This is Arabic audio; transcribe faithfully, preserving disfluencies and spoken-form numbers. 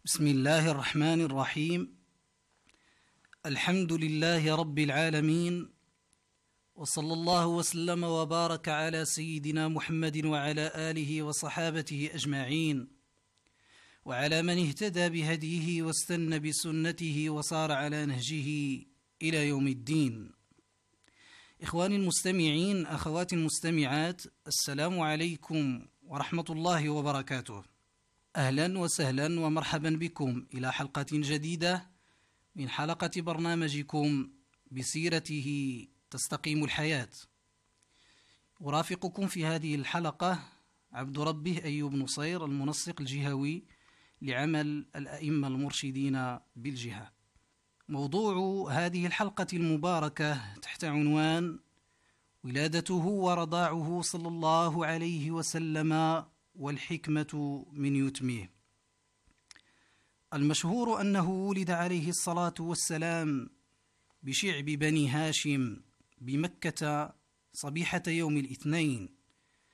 بسم الله الرحمن الرحيم. الحمد لله رب العالمين، وصلى الله وسلم وبارك على سيدنا محمد وعلى آله وصحابته أجمعين، وعلى من اهتدى بهديه واستنى بسنته وصار على نهجه إلى يوم الدين. إخواني المستمعين، أخواتي المستمعات، السلام عليكم ورحمة الله وبركاته. أهلا وسهلا ومرحبا بكم إلى حلقة جديدة من حلقة برنامجكم بسيرته تستقيم الحياة. أرافقكم في هذه الحلقة عبد ربه أيوب نصير، المنسق الجهوي لعمل الأئمة المرشدين بالجهة. موضوع هذه الحلقة المباركة تحت عنوان ولادته ورضاعه صلى الله عليه وسلم والحكمة من يتمه. المشهور أنه ولد عليه الصلاة والسلام بشعب بني هاشم بمكة صبيحة يوم الاثنين،